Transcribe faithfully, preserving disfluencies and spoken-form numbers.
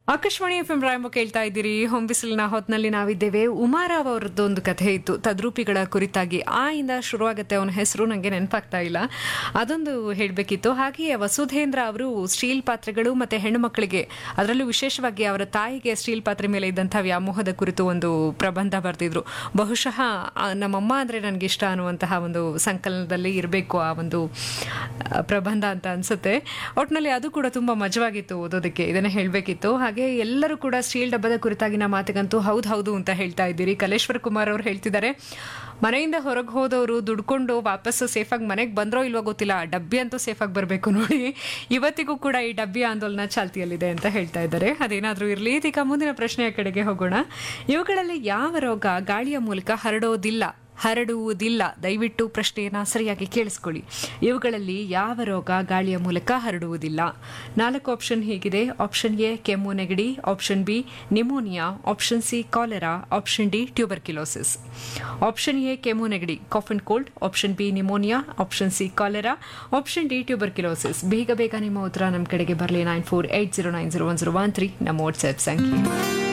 Akashvani F M Rayamma ಕೇಳ್ತಾ ಇದ್ದೀರಿ. ಹೊಂಬಿಸಿಲಿನ ಹೊತ್ನಲ್ಲಿ ನಾವಿದ್ದೇವೆ. ಉಮಾರಾವ್ ಅವರದ್ದು ಒಂದು ಕಥೆ ಇತ್ತು ತದ್ರೂಪಿಗಳ ಕುರಿತಾಗಿ. ಆ ಇಂದ ಶುರುವಾಗುತ್ತೆ, ಅವನ ಹೆಸರು ನನಗೆ ನೆನಪಾಗ್ತಾ ಇಲ್ಲ, ಅದೊಂದು ಹೇಳಬೇಕಿತ್ತು. ಹಾಗೆಯೇ ವಸುಧೇಂದ್ರ ಅವರು ಸ್ಟೀಲ್ ಪಾತ್ರೆಗಳು ಮತ್ತೆ ಹೆಣ್ಣು ಮಕ್ಕಳಿಗೆ, ಅದರಲ್ಲೂ ವಿಶೇಷವಾಗಿ ಅವರ ತಾಯಿಗೆ ಸ್ಟೀಲ್ ಪಾತ್ರೆ ಮೇಲೆ ಇದ್ದಂತಹ ವ್ಯಾಮೋಹದ ಕುರಿತು ಒಂದು ಪ್ರಬಂಧ ಬರೆದಿದ್ರು. ಬಹುಶಃ ನಮ್ಮಮ್ಮ ಅಂದ್ರೆ ನನಗೆ ಇಷ್ಟ ಅನ್ನುವಂತಹ ಒಂದು ಸಂಕಲನದಲ್ಲಿ ಇರಬೇಕು ಆ ಒಂದು ಪ್ರಬಂಧ ಅಂತ ಅನ್ಸುತ್ತೆ. ಒಟ್ಟಿನಲ್ಲಿ ಅದು ಕೂಡ ತುಂಬಾ ಮಜವಾಗಿತ್ತು ಓದೋದಕ್ಕೆ, ಇದನ್ನೇ ಹೇಳಬೇಕಿತ್ತು. ಹಾಗೆ ಎಲ್ಲರೂ ಕೂಡ ಸ್ಟೀಲ್ ಡಬ್ಬದ ಕುರಿತಾಗಿನ ಮಾತಿಗಂತೂ ಹೌದು ಹೌದು ಅಂತ ಹೇಳ್ತಾ ಇದ್ದೀರಿ. ಕಲೇಶ್ವರ ಕುಮಾರ್ ಅವರು ಹೇಳ್ತಿದ್ದಾರೆ, ಮನೆಯಿಂದ ಹೊರಗೆ ಹೋದವರು ದುಡ್ಕೊಂಡು ವಾಪಸ್ಸು ಸೇಫಾಗಿ ಮನೆಗೆ ಬಂದ್ರೋ ಇಲ್ವೋ ಗೊತ್ತಿಲ್ಲ, ಡಬ್ಬಿ ಅಂತೂ ಸೇಫಾಗಿ ಬರಬೇಕು ನೋಡಿ. ಇವತ್ತಿಗೂ ಕೂಡ ಈ ಡಬ್ಬಿ ಆಂದೋಲನ ಚಾಲ್ತಿಯಲ್ಲಿದೆ ಅಂತ ಹೇಳ್ತಾ ಇದ್ದಾರೆ. ಅದೇನಾದ್ರೂ ಇರಲಿ, ಇದೀಗ ಮುಂದಿನ ಪ್ರಶ್ನೆಯ ಕಡೆಗೆ ಹೋಗೋಣ. ಇವುಗಳಲ್ಲಿ ಯಾವ ರೋಗ ಗಾಳಿಯ ಮೂಲಕ ಹರಡೋದಿಲ್ಲ ಹರಡುವುದಿಲ್ಲ ದಯವಿಟ್ಟು ಪ್ರಶ್ನೆಯನ್ನ ಸರಿಯಾಗಿ ಕೇಳಿಸ್ಕೊಳ್ಳಿ. ಇವುಗಳಲ್ಲಿ ಯಾವ ರೋಗ ಗಾಳಿಯ ಮೂಲಕ ಹರಡುವುದಿಲ್ಲ? ನಾಲ್ಕು ಆಪ್ಷನ್ ಹೀಗಿದೆ. ಆಪ್ಷನ್ ಎ ಕೆಮ್ಮು ನೆಗಡಿ, option B pneumonia, option C cholera, option D tuberculosis. Option A ಕೆಮ್ಮು ನೆಗಡಿ calf and cold, option B pneumonia, option C cholera, option D tuberculosis. ಬೇಗ ಬೇಗ ನಿಮ್ಮ ಉತ್ತರ ನಮ್ಮ ಕಡೆಗೆ ಬರಲಿ. Nine four eight zero nine zero one zero one three ನಮ್ಮ ವಾಟ್ಸ್ಆಪ್ ಸಂಖ್ಯೆ.